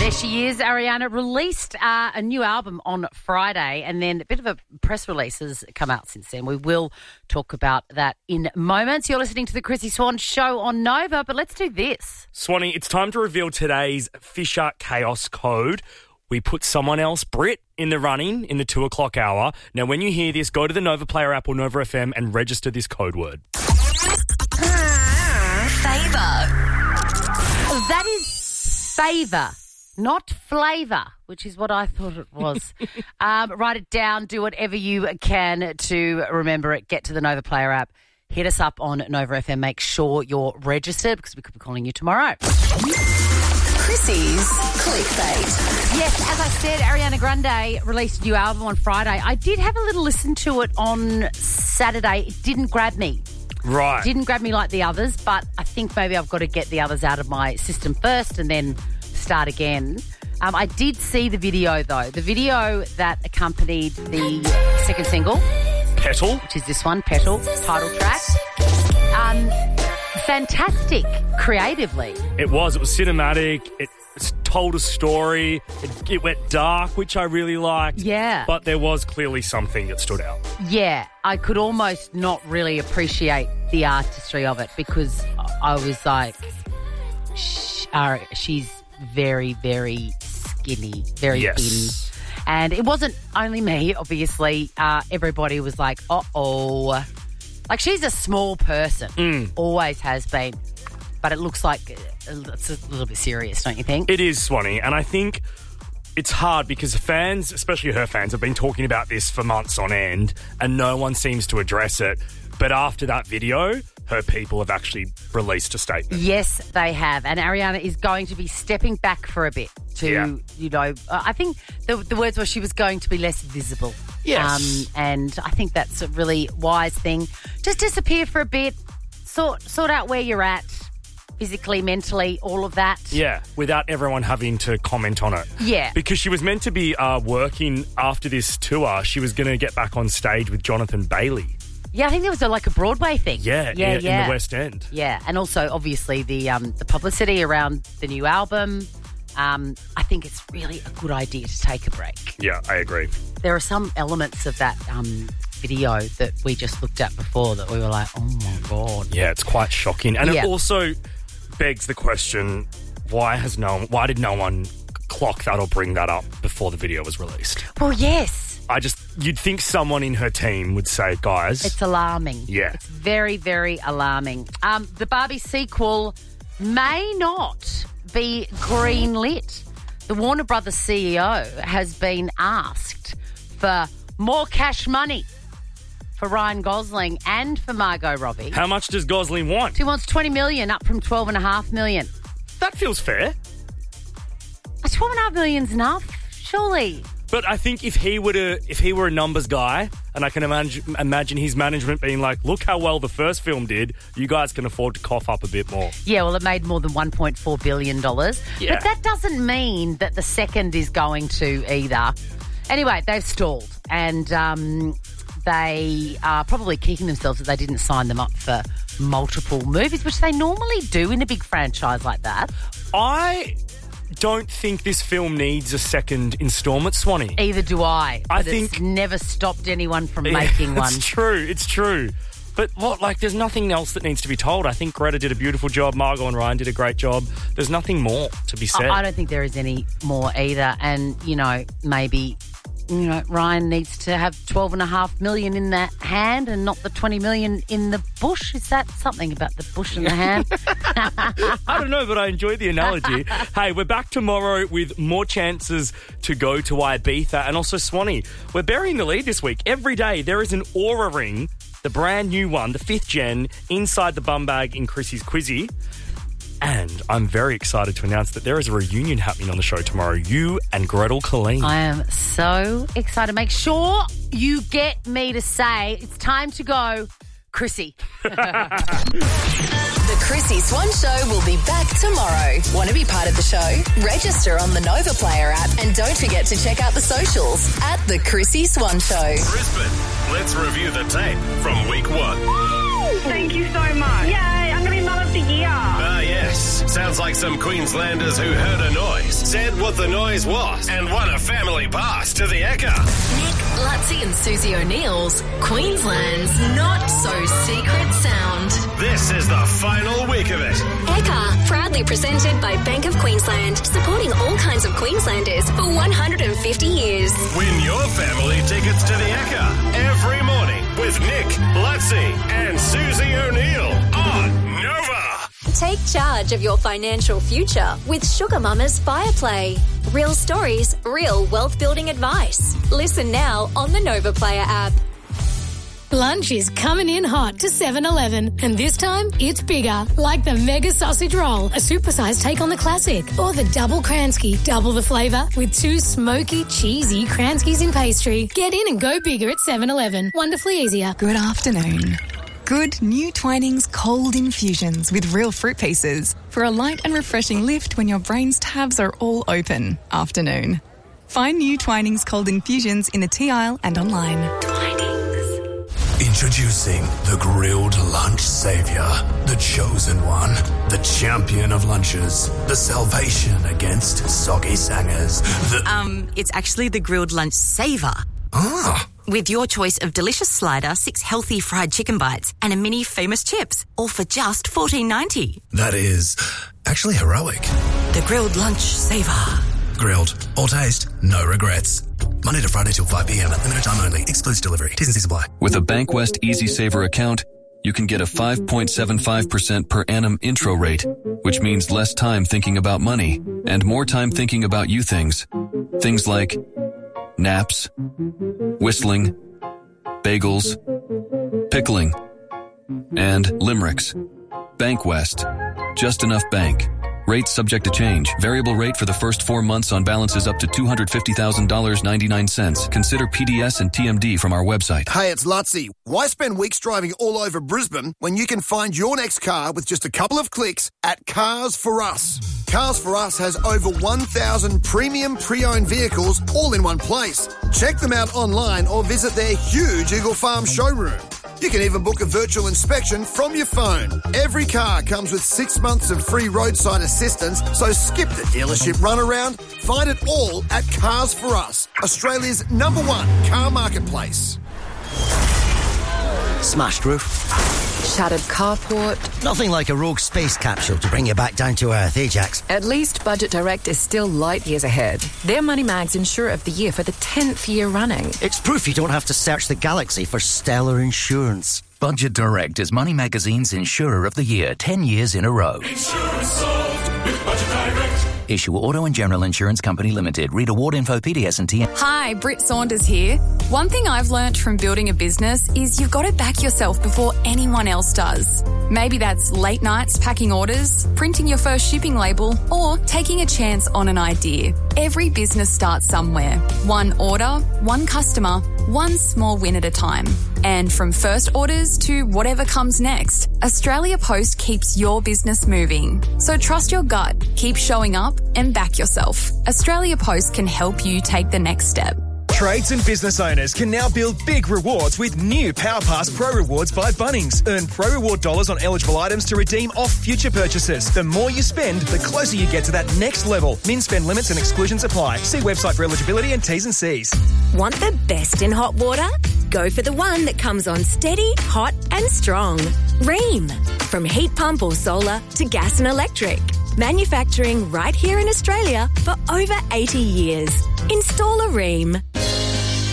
There she is, Ariana, released a new album on Friday, and then a bit of a press release has come out since then. We will talk about that in moments. You're listening to the Chrissy Swan Show on Nova, but let's do this. Swanee, it's time to reveal today's Fisher Chaos code. We put someone else, Brit, in the running in the 2 o'clock hour. Now, when you hear this, go to the Nova Player app or Nova FM and register this code word. Favour. That is favour, not flavour, which is what I thought it was. Write it down. Do whatever you can to remember it. Get to the Nova Player app. Hit us up on Nova FM. Make sure you're registered because we could be calling you tomorrow. Chrissy's Clickbait. Yes, as I said, Ariana Grande released a new album on Friday. I did have a little listen to it on Saturday. It didn't grab me. Right. Didn't grab me like the others, but I think maybe I've got to get the others out of my system first and then start again. I did see the video, though. The video that accompanied the second single. Petal. Which is this one, Petal, title track. Fantastic creatively. It was cinematic. It told a story. It went dark, which I really liked. Yeah. But there was clearly something that stood out. Yeah, I could almost not really appreciate the artistry of it because I was like, she's very, very skinny, very thin. And it wasn't only me, obviously. Everybody was like, uh-oh. Like, she's a small person, always has been. But it looks like it's a little bit serious, don't you think? It is, Swanee. And I think it's hard because fans, especially her fans, have been talking about this for months on end and no one seems to address it. But after that video, her people have actually released a statement. Yes, they have. And Ariana is going to be stepping back for a bit to, I think the words were she was going to be less visible. Yes. And I think that's a really wise thing. Just disappear for a bit, sort out where you're at. Physically, mentally, all of that. Yeah, without everyone having to comment on it. Yeah. Because she was meant to be working after this tour. She was going to get back on stage with Jonathan Bailey. Yeah, I think there was a broadway thing. Yeah, in the West End. Yeah, and also, obviously, the publicity around the new album. I think it's really a good idea to take a break. Yeah, I agree. There are some elements of that video that we just looked at before that we were like, oh, my God. Yeah, it's quite shocking. And it also begs the question, why did no one clock that or bring that up before the video was released? Well, yes. You'd think someone in her team would say, guys. It's alarming. Yeah. It's very, very alarming. The Barbie sequel may not be green-lit. The Warner Brothers CEO has been asked for more cash money for Ryan Gosling and for Margot Robbie. How much does Gosling want? He wants $20 million, up from $12.5 million. That feels fair. $12.5 million's enough, surely. But I think if he were a numbers guy, and I can imagine his management being like, look how well the first film did, you guys can afford to cough up a bit more. Yeah, well, it made more than $1.4 billion. Yeah. But that doesn't mean that the second is going to either. Anyway, they've stalled, and they are probably kicking themselves that they didn't sign them up for multiple movies, which they normally do in a big franchise like that. I don't think this film needs a second instalment, Swanee. Either do I. I but think it's never stopped anyone from making one. It's true. But there's nothing else that needs to be told. I think Greta did a beautiful job. Margot and Ryan did a great job. There's nothing more to be said. I don't think there is any more either. And, maybe Ryan needs to have $12.5 million in that hand and not the $20 million in the bush. Is that something about the bush in the hand? I don't know, but I enjoy the analogy. Hey, we're back tomorrow with more chances to go to Ibiza. And also, Swanee, we're burying the lead this week. Every day there is an Aura ring, the brand new one, the 5th gen, inside the bum bag in Chrissy's Quizzy. And I'm very excited to announce that there is a reunion happening on the show tomorrow. You and Gretel Colleen. I am so excited. Make sure you get me to say it's time to go, Chrissy. The Chrissy Swan Show will be back tomorrow. Want to be part of the show? Register on the Nova Player app and don't forget to check out the socials at The Chrissy Swan Show. Brisbane, let's review the tape from week 1. Thank you so much. Yay, I'm going to be Mum of the Year. Yeah. Yes, sounds like some Queenslanders who heard a noise, said what the noise was, and won a family pass to the Ekka. Nick, Lutzi and Susie O'Neill's Queensland's Not-So-Secret Sound. This is the final week of it. Ekka, proudly presented by Bank of Queensland, supporting all kinds of Queenslanders for 150 years. Win your family tickets to the Ekka every morning with Nick, Lutzi and Susie O'Neill on Nova. Take charge of your financial future with Sugar Mama's Fireplay. Real stories, real wealth-building advice. Listen now on the Nova Player app. Lunch is coming in hot to 7-Eleven, and this time it's bigger, like the Mega Sausage Roll, a supersized take on the classic, or the Double Kransky, double the flavour with 2 smoky, cheesy Kranskys in pastry. Get in and go bigger at 7-Eleven. Wonderfully easier. Good afternoon. Good new Twinings cold infusions with real fruit pieces for a light and refreshing lift when your brain's tabs are all open. Afternoon. Find new Twinings cold infusions in the tea aisle and online. Introducing the grilled lunch savior, the chosen one, the champion of lunches, the salvation against soggy sangers. It's actually the grilled lunch saver. Ah. With your choice of delicious slider, 6 healthy fried chicken bites, and a mini famous chips, all for just $14.90. That is actually heroic. The grilled lunch saver. Grilled. All taste, no regrets. Monday to Friday till 5 p.m. at limited time only. Excludes delivery. T's and C's apply. With a Bankwest Easy Saver account, you can get a 5.75% per annum intro rate, which means less time thinking about money and more time thinking about you things. Things like naps, whistling, bagels, pickling, and limericks. Bankwest. Just enough bank. Rates subject to change. Variable rate for the first 4 months on balances up to $250,000.99. Consider PDS and TMD from our website. Hey, it's Lutzi. Why spend weeks driving all over Brisbane when you can find your next car with just a couple of clicks at Cars For Us? Cars For Us has over 1,000 premium pre-owned vehicles all in one place. Check them out online or visit their huge Eagle Farm showroom. You can even book a virtual inspection from your phone. Every car comes with 6 months of free roadside assistance, so skip the dealership runaround. Find it all at Cars For Us, Australia's #1 car marketplace. Smashed roof. Shattered carport. Nothing like a rogue space capsule to bring you back down to earth, Ajax. At least Budget Direct is still light years ahead. They're Moneymags Insurer of the Year for the 10th year running. It's proof you don't have to search the galaxy for stellar insurance. Budget Direct is Money Magazine's Insurer of the Year 10 years in a row. Insurance solved with Budget Direct. Issue Auto and General Insurance Company Limited. Read award info, PDS and TM. Hi, Britt Saunders here. One thing I've learnt from building a business is you've got to back yourself before anyone else does. Maybe that's late nights packing orders, printing your first shipping label, or taking a chance on an idea. Every business starts somewhere. One order, one customer, one small win at a time. And from first orders to whatever comes next, Australia Post keeps your business moving. So trust your gut, keep showing up and back yourself. Australia Post can help you take the next step. Trades and business owners can now build big rewards with new PowerPass Pro Rewards by Bunnings. Earn Pro Reward dollars on eligible items to redeem off future purchases. The more you spend, the closer you get to that next level. Min spend limits and exclusions apply. See website for eligibility and T's and C's. Want the best in hot water? Go for the one that comes on steady, hot and strong. Rheem. From heat pump or solar to gas and electric. Manufacturing right here in Australia for over 80 years. Install a Rheem.